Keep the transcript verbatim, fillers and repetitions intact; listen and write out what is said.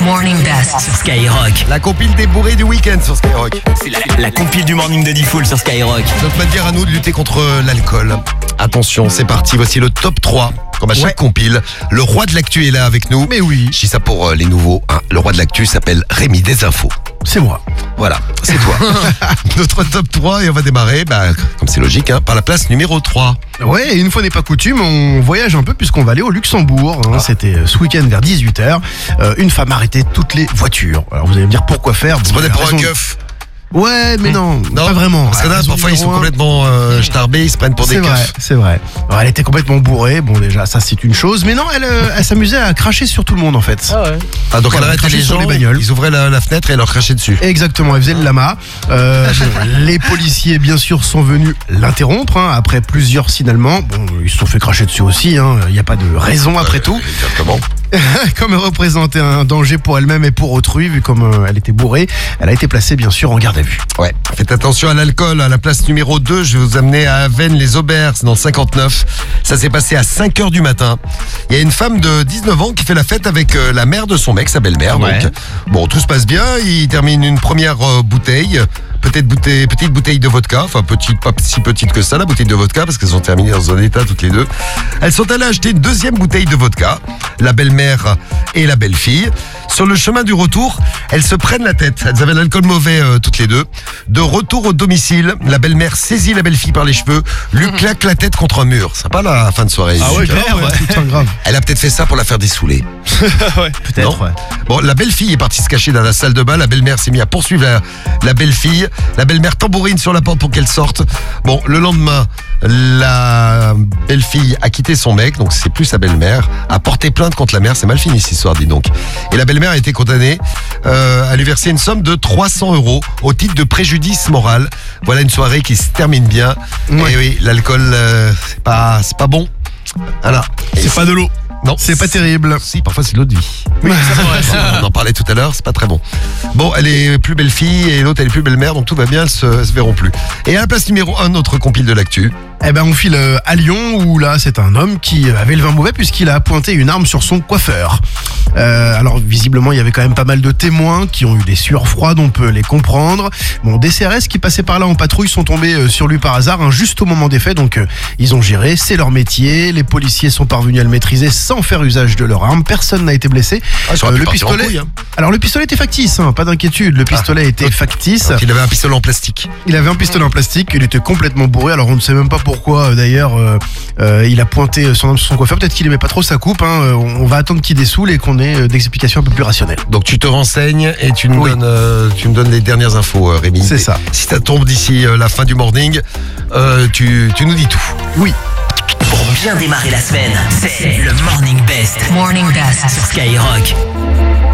Morning Best sur Skyrock. La compile des bourrés du week-end sur Skyrock. C'est la, la compile du Morning de Diffoul sur Skyrock. Notre manière à nous de lutter contre l'alcool. Attention, c'est parti. Voici le top trois. Comme à chaque Ouais. compile, le roi de l'actu est là avec nous. Mais oui. Je dis ça pour euh, les nouveaux. Hein. Le roi de l'actu s'appelle Rémi Desinfos. C'est moi. Voilà, c'est toi. Notre top trois et on va démarrer, bah, comme c'est logique, hein, par la place numéro trois. Ouais, et une fois n'est pas coutume, on voyage un peu puisqu'on va aller au Luxembourg. hein. Ah. C'était ce week-end vers dix-huit heures. Euh, une femme arrêtait toutes les voitures. Alors vous allez me dire pourquoi faire. C'est Bon, pas la pour un raison- keuf. Ouais, mais non, Non, pas vraiment. Parce que La là, raison parfois, ils sont numéro un, complètement euh, starbés, ils se prennent pour des C'est vrai, keufs. c'est vrai. Alors, elle était complètement bourrée. Bon, déjà, ça c'est une chose. Mais non, elle, euh, elle s'amusait à cracher sur tout le monde en fait. Ah, donc Voilà, elle arrêtait cracher les sur gens, les bagnoles. ils ouvraient la, la fenêtre et elle leur crachait dessus. Exactement, elle faisait le lama. Euh, bon, les policiers, bien sûr, sont venus l'interrompre hein, après plusieurs signalements. Bon, ils se sont fait cracher dessus aussi. hein. Il n'y a pas de raison après Euh, tout. Exactement. Comme elle représentait un danger pour elle-même et pour autrui, vu comme euh, elle était bourrée, elle a été placée, bien sûr, en garde à vue. Ouais. Faites attention à l'alcool. À la place numéro deux, je vais vous amener à Avennes-les-Aubers, dans le cinquante-neuf. Ça s'est passé à cinq heures du matin. Il y a une femme de dix-neuf ans qui fait la fête avec euh, la mère de son mec, sa belle-mère. Ouais. Donc, bon, tout se passe bien. Il termine une première euh, bouteille. Peut-être bouteille, petite bouteille de vodka. Enfin, petite, pas si petite que ça, la bouteille de vodka, parce qu'elles sont terminées dans un état toutes les deux. Elles sont allées acheter une deuxième bouteille de vodka. La belle-mère et la belle-fille. Sur le chemin du retour, elles se prennent la tête. Elles avaient l'alcool mauvais euh, toutes les deux. De retour au domicile, la belle-mère saisit la belle-fille par les cheveux, lui claque la tête contre un mur. Sympa la fin de soirée. Ah ouais, Super. grave, ouais, putain, grave. Elle a peut-être fait ça pour la faire dessouler. Peut-être, Non. ouais. Bon, la belle-fille est partie se cacher dans la salle de bain. La belle-mère s'est mise à poursuivre la, la belle-fille. La belle-mère tambourine sur la porte pour qu'elle sorte. Bon, le lendemain, la belle-fille a quitté son mec, donc c'est plus sa belle-mère, a porté plainte contre la mère. C'est mal fini cette histoire, dis donc. Et la belle-mère a été condamnée euh, à lui verser une somme de trois cents euros au titre de préjudice moral. Voilà une soirée qui se termine bien. Ouais. Et oui, l'alcool, euh, c'est pas, c'est pas bon. Voilà. Et C'est pas de l'eau. non, C'est pas terrible. Si, parfois c'est de l'eau de vie. Oui, On en parlait tout à l'heure, c'est pas très bon. Bon, elle est plus belle fille et l'autre elle est plus belle mère, donc tout va bien, elles se, elles se verront plus. Et à la place numéro un, notre compile de l'actu. Eh ben, on file euh, à Lyon où là, c'est un homme qui avait le vin mauvais puisqu'il a pointé une arme sur son coiffeur. Euh, alors, visiblement, il y avait quand même pas mal de témoins qui ont eu des sueurs froides, on peut les comprendre. Bon, des C R S qui passaient par là en patrouille sont tombés euh, sur lui par hasard, hein, juste au moment des faits. Donc, euh, ils ont géré, c'est leur métier. Les policiers sont parvenus à le maîtriser sans faire usage de leur arme. Personne n'a été blessé. Ah, ça aurait pu le partir en pistolet. couille, hein. Alors, le pistolet était factice, hein, pas d'inquiétude. Le pistolet était donc- factice. Donc, il avait un pistolet en plastique. Il avait un pistolet en plastique, il était complètement bourré, alors on ne sait même pas pourquoi euh, d'ailleurs euh, euh, il a pointé son arme sur son coiffeur, peut-être qu'il aimait pas trop sa coupe, hein. euh, on va attendre qu'il dessoule et qu'on ait euh, des explications un peu plus rationnelles. Donc tu te renseignes et tu, nous Oui. donnes, euh, tu me donnes les dernières infos, euh, Rémi. C'est ça. Si ça tombe d'ici euh, la fin du morning, euh, tu, tu nous dis tout. Oui. Pour bien démarrer la semaine, c'est le Morning Best. Morning Best sur Skyrock.